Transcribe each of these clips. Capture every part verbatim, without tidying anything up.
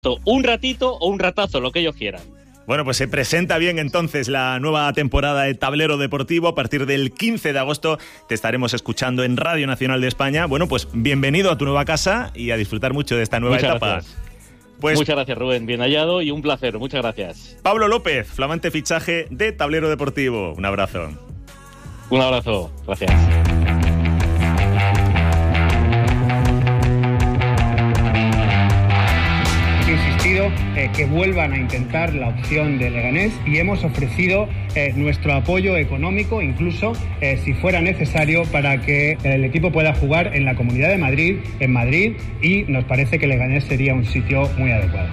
Un ratito o un ratazo, lo que ellos quieran. Bueno, pues se presenta bien entonces la nueva temporada de Tablero Deportivo. A partir del quince de agosto te estaremos escuchando en Radio Nacional de España. Bueno, pues bienvenido a tu nueva casa y a disfrutar mucho de esta nueva Muchas etapa. Gracias. Pues, Muchas gracias, Rubén. Bien hallado y un placer. Muchas gracias. Pablo López, flamante fichaje de Tablero Deportivo. Un abrazo. Un abrazo. Gracias. Eh, que vuelvan a intentar la opción de Leganés y hemos ofrecido eh, nuestro apoyo económico, incluso eh, si fuera necesario, para que el equipo pueda jugar en la Comunidad de Madrid, en Madrid, y nos parece que Leganés sería un sitio muy adecuado.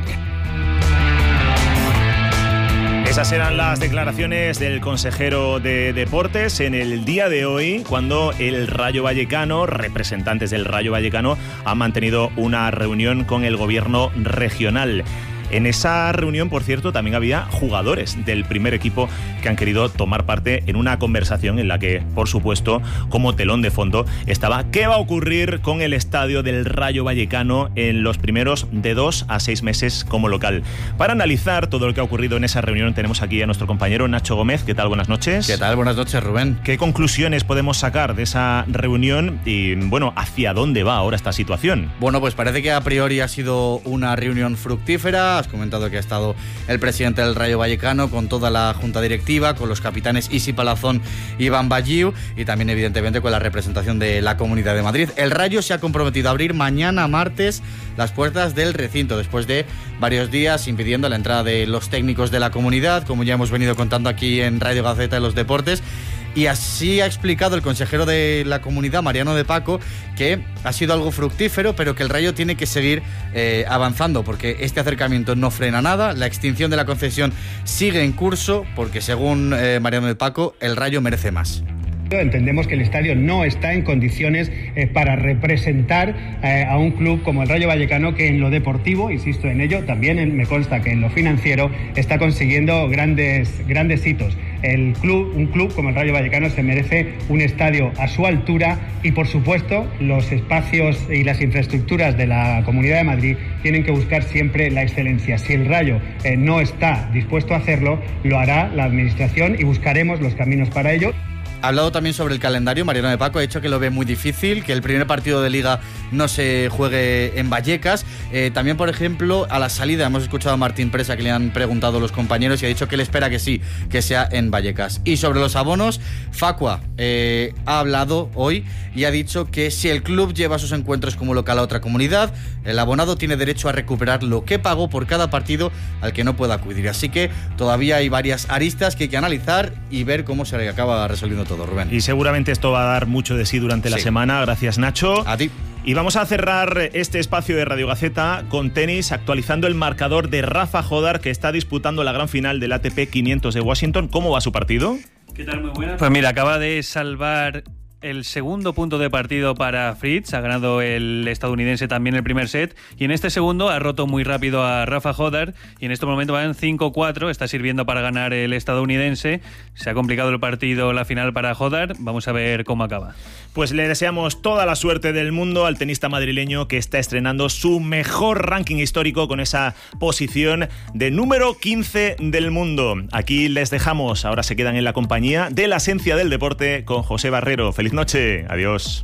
Esas eran las declaraciones del consejero de Deportes en el día de hoy, cuando el Rayo Vallecano, representantes del Rayo Vallecano, han mantenido una reunión con el gobierno regional. En esa reunión, por cierto, también había jugadores del primer equipo que han querido tomar parte en una conversación en la que, por supuesto, como telón de fondo, estaba qué va a ocurrir con el estadio del Rayo Vallecano en los primeros de dos a seis meses como local. Para analizar todo lo que ha ocurrido en esa reunión tenemos aquí a nuestro compañero Nacho Gómez. ¿Qué tal? Buenas noches. ¿Qué tal? Buenas noches, Rubén. ¿Qué conclusiones podemos sacar de esa reunión y, bueno, hacia dónde va ahora esta situación? Bueno, pues parece que a priori ha sido una reunión fructífera. Has comentado que ha estado el presidente del Rayo Vallecano con toda la junta directiva, con los capitanes Isi Palazón y Iván Balliu y también evidentemente con la representación de la Comunidad de Madrid. El Rayo se ha comprometido a abrir mañana martes las puertas del recinto después de varios días impidiendo la entrada de los técnicos de la comunidad, como ya hemos venido contando aquí en Radio Gaceta de los Deportes. Y así ha explicado el consejero de la comunidad, Mariano de Paco, que ha sido algo fructífero, pero que el Rayo tiene que seguir eh, avanzando, porque este acercamiento no frena nada, la extinción de la concesión sigue en curso, porque según eh, Mariano de Paco, el Rayo merece más. Entendemos que el estadio no está en condiciones eh, para representar eh, a un club como el Rayo Vallecano, que en lo deportivo, insisto en ello, también en, me consta que en lo financiero está consiguiendo grandes, grandes hitos. El club, un club como el Rayo Vallecano se merece un estadio a su altura y, por supuesto, los espacios y las infraestructuras de la Comunidad de Madrid tienen que buscar siempre la excelencia. Si el Rayo eh, no está dispuesto a hacerlo, lo hará la Administración y buscaremos los caminos para ello. Ha hablado también sobre el calendario. Mariano de Paco ha dicho que lo ve muy difícil, que el primer partido de Liga no se juegue en Vallecas. Eh, también, por ejemplo, a la salida hemos escuchado a Martín Presa, que le han preguntado los compañeros, y ha dicho que él espera que sí, que sea en Vallecas. Y sobre los abonos, Facua eh, ha hablado hoy y ha dicho que si el club lleva sus encuentros como local a otra comunidad, el abonado tiene derecho a recuperar lo que pagó por cada partido al que no pueda acudir. Así que todavía hay varias aristas que hay que analizar y ver cómo se acaba resolviendo todo, Rubén. Y seguramente esto va a dar mucho de sí durante sí. la semana. Gracias, Nacho. A ti. Y vamos a cerrar este espacio de Radio Gaceta con tenis, actualizando el marcador de Rafa Jodar, que está disputando la gran final del A T P quinientos de Washington. ¿Cómo va su partido? ¿Qué tal? Muy buenas. Pues mira, acaba de salvar el segundo punto de partido para Fritz. Ha ganado el estadounidense también el primer set, y en este segundo ha roto muy rápido a Rafa Jodar, y en este momento van cinco cuatro, está sirviendo para ganar el estadounidense. Se ha complicado el partido, la final para Jodar. Vamos a ver cómo acaba. Pues le deseamos toda la suerte del mundo al tenista madrileño, que está estrenando su mejor ranking histórico con esa posición de número quince del mundo. Aquí les dejamos, ahora se quedan en la compañía de la esencia del deporte con José Barrero. Feliz noche, adiós.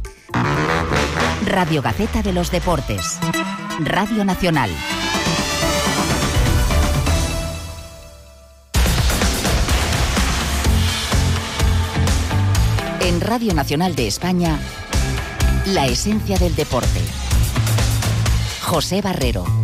Radio Gaceta de los Deportes, Radio Nacional. En Radio Nacional de España, la esencia del deporte. José Barrero.